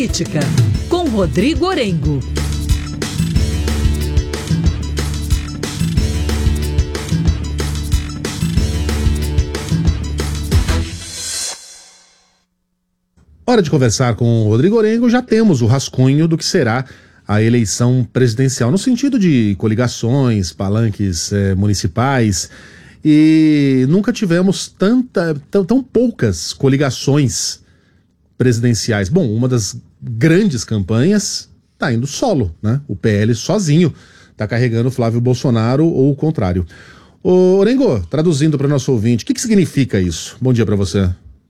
Política, com Rodrigo Orengo. Hora de conversar com o Rodrigo Orengo. Já temos o rascunho do que será a eleição presidencial, no sentido de coligações, palanques municipais, e nunca tivemos tão poucas coligações presidenciais. Bom, uma das grandes campanhas está indo solo, né? O PL sozinho está carregando Flávio Bolsonaro ou o contrário. Ô, Orengo, traduzindo para o nosso ouvinte, o que significa isso? Bom dia para você.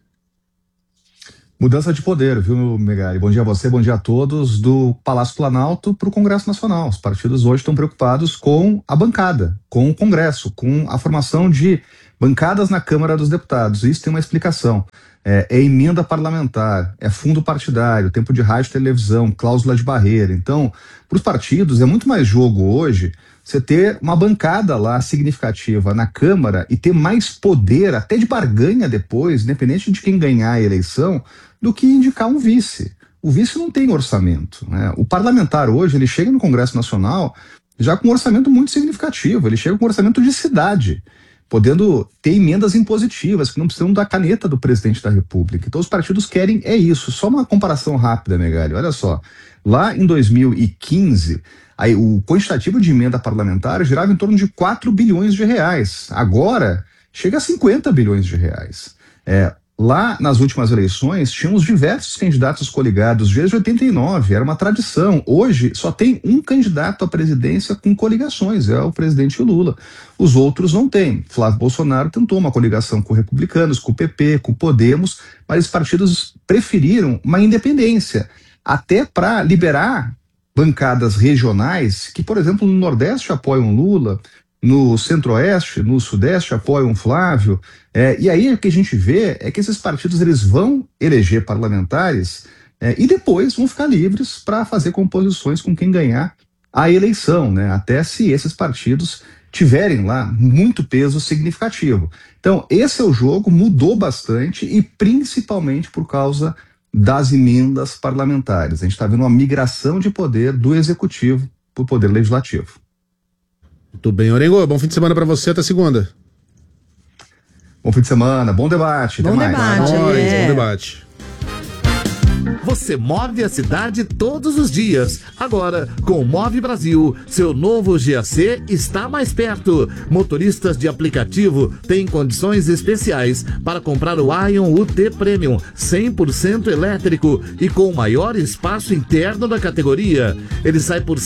Mudança de poder, viu, Megali? Bom dia a você, bom dia a todos. Do Palácio Planalto para o Congresso Nacional. Os partidos hoje estão preocupados com a bancada, com o Congresso, com a formação de bancadas na Câmara dos Deputados. Isso tem uma explicação. É emenda parlamentar, é fundo partidário, tempo de rádio e televisão, cláusula de barreira. Então, para os partidos, é muito mais jogo hoje você ter uma bancada lá significativa na Câmara e ter mais poder, até de barganha depois, independente de quem ganhar a eleição, do que indicar um vice. O vice não tem orçamento, né? O parlamentar hoje, ele chega no Congresso Nacional já com um orçamento muito significativo, ele chega com um orçamento de cidade, podendo ter emendas impositivas, que não precisam da caneta do presidente da República. Então os partidos querem isso. Só uma comparação rápida, Megali, olha só. Lá em 2015, o quantitativo de emenda parlamentar girava em torno de 4 bilhões de reais. Agora, chega a 50 bilhões de reais. Lá nas últimas eleições, tínhamos diversos candidatos coligados, desde 89, era uma tradição. Hoje, só tem um candidato à presidência com coligações, é o presidente Lula. Os outros não têm. Flávio Bolsonaro tentou uma coligação com republicanos, com o PP, com o Podemos, mas os partidos preferiram uma independência, até para liberar bancadas regionais que, por exemplo, no Nordeste apoiam Lula, no Centro-Oeste, no Sudeste apoiam Flávio, e aí o que a gente vê é que esses partidos eles vão eleger parlamentares e depois vão ficar livres para fazer composições com quem ganhar a eleição, né? Até se esses partidos tiverem lá muito peso significativo. Então esse é o jogo, mudou bastante e principalmente por causa das emendas parlamentares. A gente está vendo uma migração de poder do executivo para o poder legislativo. Muito bem, Orengo, bom fim de semana para você, até segunda. Bom fim de semana, bom debate. Bom debate. Bom debate. Você move a cidade todos os dias. Agora, com o Move Brasil, seu novo GAC está mais perto. Motoristas de aplicativo têm condições especiais para comprar o Ion UT Premium 100% elétrico e com o maior espaço interno da categoria. Ele sai por R$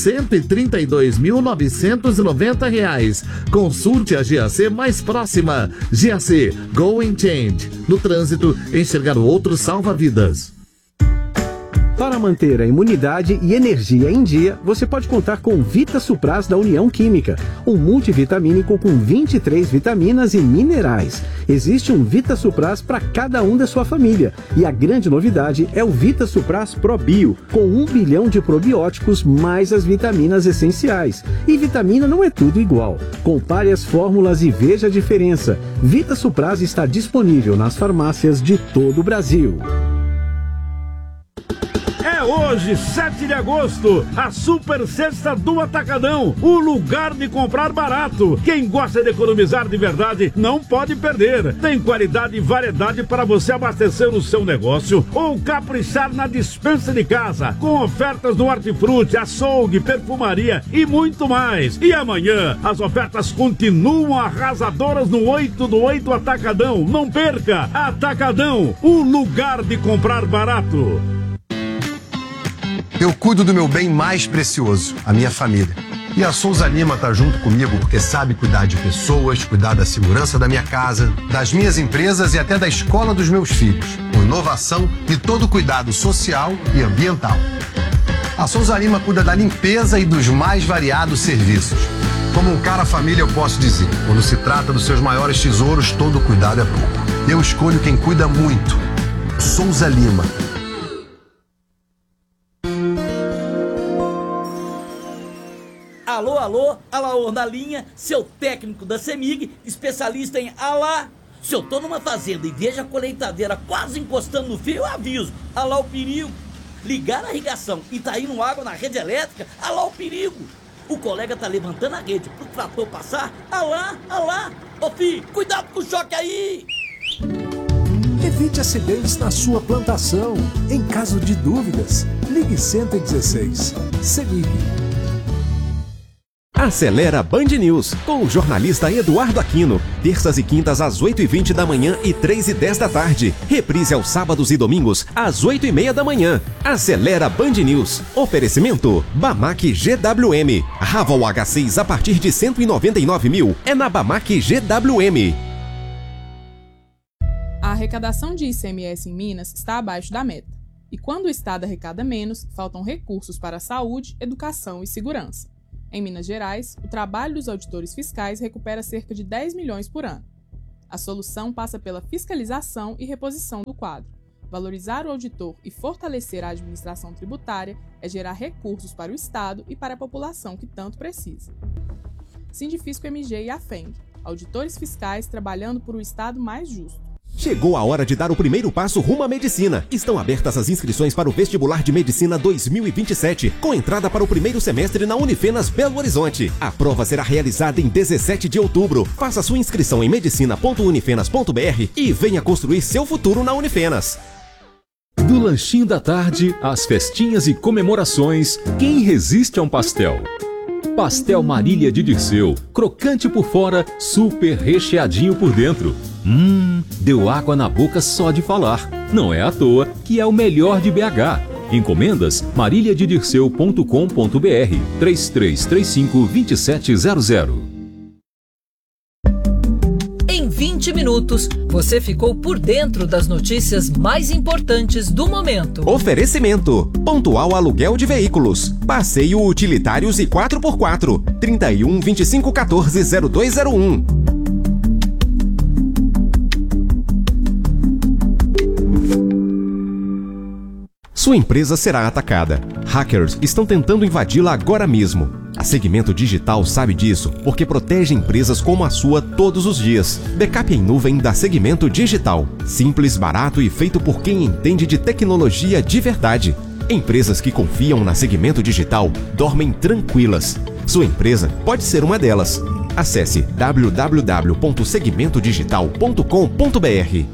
132.990. Consulte a GAC mais próxima. GAC Go and Change. No trânsito, enxergar o outro salva vidas. Para manter a imunidade e energia em dia, você pode contar com Vita Supras da União Química, um multivitamínico com 23 vitaminas e minerais. Existe um Vita Supras para cada um da sua família, e a grande novidade é o Vita Supras Pro Bio, com 1 bilhão de probióticos mais as vitaminas essenciais. E vitamina não é tudo igual. Compare as fórmulas e veja a diferença. Vita Supras está disponível nas farmácias de todo o Brasil. Hoje, 7 de agosto, a Super Sexta do Atacadão, o lugar de comprar barato. Quem gosta de economizar de verdade não pode perder. Tem qualidade e variedade para você abastecer o seu negócio ou caprichar na despensa de casa, com ofertas no hortifruti, açougue, perfumaria e muito mais. E amanhã, as ofertas continuam arrasadoras no 8 do 8 Atacadão. Não perca! Atacadão, o lugar de comprar barato. Eu cuido do meu bem mais precioso, a minha família. E a Souza Lima tá junto comigo porque sabe cuidar de pessoas, cuidar da segurança da minha casa, das minhas empresas e até da escola dos meus filhos, com inovação e todo cuidado social e ambiental. A Souza Lima cuida da limpeza e dos mais variados serviços. Como um cara família eu posso dizer, quando se trata dos seus maiores tesouros, todo cuidado é pouco. Eu escolho quem cuida muito. Souza Lima. Alô, alô, Alaor na linha, seu técnico da CEMIG, especialista em alá. Se eu tô numa fazenda e vejo a colheitadeira quase encostando no fio, eu aviso. Alá o perigo. ligar a irrigação e tá indo água na rede elétrica, olha lá o perigo. O colega tá levantando a rede pro trator passar, olha lá. Ô filho, cuidado com o choque aí. Evite acidentes na sua plantação. Em caso de dúvidas, ligue 116. CEMIG. Acelera Band News, com o jornalista Eduardo Aquino. Terças e quintas às 8h20 da manhã e 3h10 da tarde. Reprise aos sábados e domingos às 8h30 da manhã. Acelera Band News. Oferecimento Bamac GWM. Raval H6 a partir de 199 mil. É na Bamac GWM. A arrecadação de ICMS em Minas está abaixo da meta. E quando o Estado arrecada menos, faltam recursos para saúde, educação e segurança. Em Minas Gerais, o trabalho dos auditores fiscais recupera cerca de 10 milhões por ano. A solução passa pela fiscalização e reposição do quadro. Valorizar o auditor e fortalecer a administração tributária é gerar recursos para o Estado e para a população que tanto precisa. Sindifisco MG e AFENG, auditores fiscais trabalhando por um Estado mais justo. Chegou a hora de dar o primeiro passo rumo à medicina. Estão abertas as inscrições para o Vestibular de Medicina 2027, com entrada para o primeiro semestre na Unifenas Belo Horizonte. A prova será realizada em 17 de outubro. Faça sua inscrição em medicina.unifenas.br e venha construir seu futuro na Unifenas. Do lanchinho da tarde, às festinhas e comemorações, quem resiste a um pastel? Pastel Marília de Dirceu, crocante por fora, super recheadinho por dentro. Deu água na boca só de falar. Não é à toa que é o melhor de BH. Encomendas mariliadedirceu.com.br 3335-2700. Em 20 minutos, você ficou por dentro das notícias mais importantes do momento. Oferecimento: Pontual Aluguel de Veículos, Passeio Utilitários e 4x4, 31 25 14 0201. Sua empresa será atacada. Hackers estão tentando invadi-la agora mesmo. A Segmento Digital sabe disso porque protege empresas como a sua todos os dias. Backup em nuvem da Segmento Digital. Simples, barato e feito por quem entende de tecnologia de verdade. Empresas que confiam na Segmento Digital dormem tranquilas. Sua empresa pode ser uma delas. Acesse www.segmentodigital.com.br.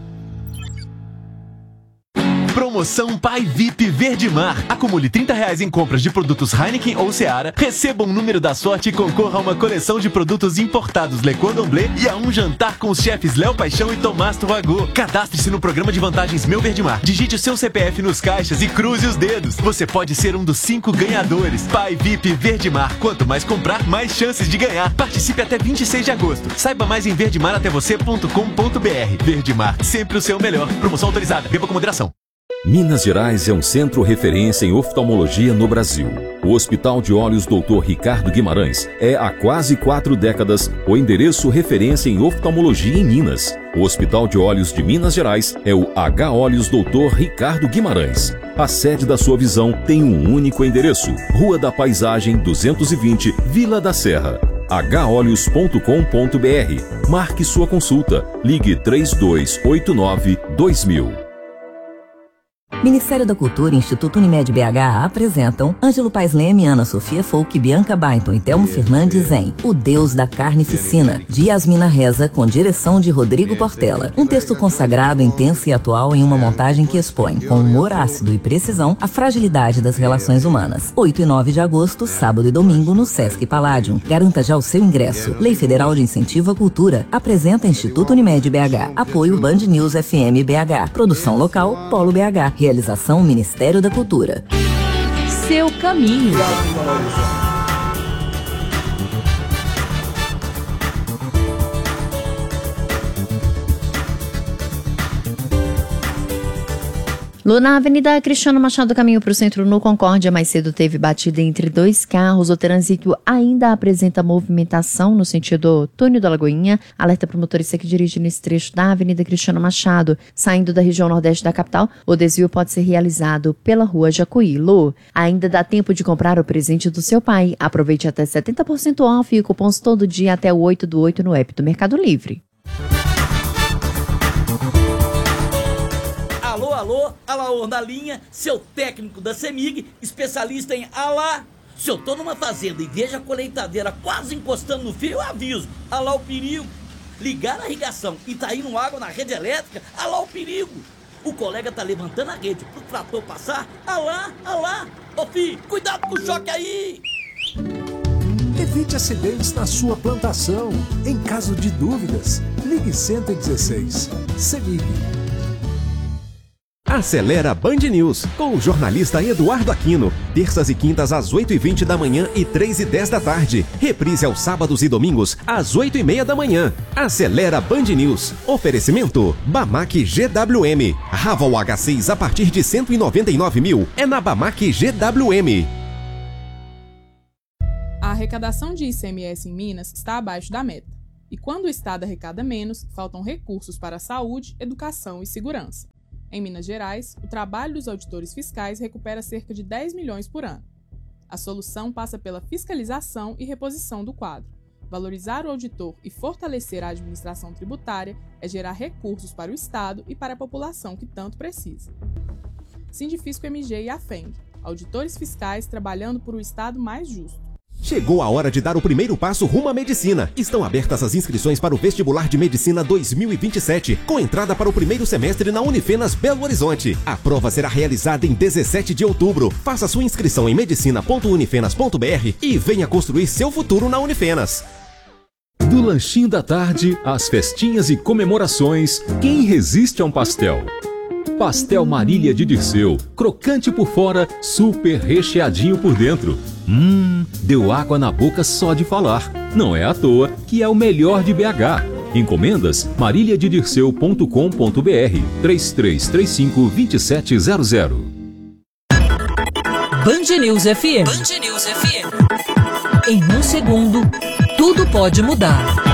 Promoção Pai VIP Verdemar. Acumule R$30 em compras de produtos Heineken ou Seara, receba um número da sorte e concorra a uma coleção de produtos importados Le Cordon Bleu e a um jantar com os chefes Léo Paixão e Tomás Troagô. Cadastre-se no programa de vantagens Meu Verdemar. Digite o seu CPF nos caixas e cruze os dedos. Você pode ser um dos 5 ganhadores. Pai VIP Verdemar. Quanto mais comprar, mais chances de ganhar. Participe até 26 de agosto. Saiba mais em verdemaratévocê.com.br. Verdemar, sempre o seu melhor. Promoção autorizada. Beba com moderação. Minas Gerais é um centro referência em oftalmologia no Brasil. O Hospital de Olhos Dr. Ricardo Guimarães é, há quase 4 décadas, o endereço referência em oftalmologia em Minas. O Hospital de Olhos de Minas Gerais é o H Olhos Dr. Ricardo Guimarães. A sede da sua visão tem um único endereço: Rua da Paisagem 220, Vila da Serra. holhos.com.br. Marque sua consulta. Ligue 3289-2000. Ministério da Cultura e Instituto Unimed BH apresentam Ângelo Paes Leme, Ana Sofia Folk, Bianca Bainton e Telmo Fernandes em O Deus da Carnificina, de Yasmina Reza, com direção de Rodrigo Portela. Um texto consagrado, intenso e atual em uma montagem que expõe, com humor ácido e precisão, a fragilidade das relações humanas. 8 e 9 de agosto, sábado e domingo, no Sesc Palladium. Garanta já o seu ingresso. Lei Federal de Incentivo à Cultura. Apresenta Instituto Unimed BH. Apoio Band News FM BH. Produção local, Polo BH. Realização Ministério da Cultura. Seu caminho. Na Avenida Cristiano Machado, caminho para o centro no Concórdia, mais cedo teve batida entre 2 carros. O trânsito ainda apresenta movimentação no sentido Túnel da Lagoinha. Alerta para o motorista que dirige nesse trecho da Avenida Cristiano Machado. Saindo da região nordeste da capital, o desvio pode ser realizado pela Rua Jacuí. Ainda dá tempo de comprar o presente do seu pai. Aproveite até 70% off e cupons todo dia até o 8/8 no app do Mercado Livre. Alô, alô, Alaor na linha, seu técnico da CEMIG, especialista em alá. Se eu tô numa fazenda e vejo a colheitadeira quase encostando no fio, eu aviso. Alá o perigo. Ligar a irrigação e tá indo água na rede elétrica, alá o perigo. O colega tá levantando a rede pro trator passar, alá. Ô filho, cuidado com o choque aí. Evite acidentes na sua plantação. Em caso de dúvidas, ligue 116. CEMIG. Acelera Band News, com o jornalista Eduardo Aquino. Terças e quintas às 8h20 da manhã e 3h10 da tarde. Reprise aos sábados e domingos às 8h30 da manhã. Acelera Band News. Oferecimento Bamac GWM. Raval H6 a partir de 199 mil. É na Bamac GWM. A arrecadação de ICMS em Minas está abaixo da meta. E quando o Estado arrecada menos, faltam recursos para saúde, educação e segurança. Em Minas Gerais, o trabalho dos auditores fiscais recupera cerca de 10 milhões por ano. A solução passa pela fiscalização e reposição do quadro. Valorizar o auditor e fortalecer a administração tributária é gerar recursos para o Estado e para a população que tanto precisa. Sindifisco MG e AFENG, auditores fiscais trabalhando por um Estado mais justo. Chegou a hora de dar o primeiro passo rumo à medicina. Estão abertas as inscrições para o Vestibular de Medicina 2027, com entrada para o primeiro semestre na Unifenas Belo Horizonte. A prova será realizada em 17 de outubro. Faça sua inscrição em medicina.unifenas.br e venha construir seu futuro na Unifenas. Do lanchinho da tarde, às festinhas e comemorações, quem resiste a um pastel? Pastel Marília de Dirceu, crocante por fora, super recheadinho por dentro. Deu água na boca só de falar. Não é à toa que é o melhor de BH. Encomendas mariliadedirceu.com.br 3335-2700. Band News FM. Em um segundo, tudo pode mudar.